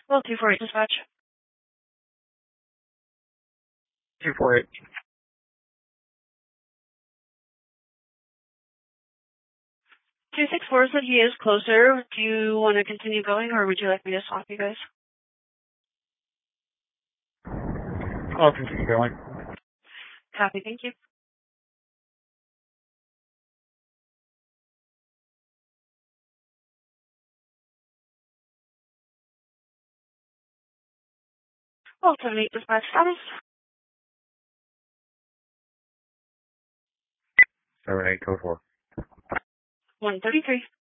Well, 248 dispatch. 248. 264 said he is closer. Do you want to continue going, or would you like me to stop you guys? I'll continue going. Copy, thank you. Well, 78 dispatch status. 78, code 4. 133.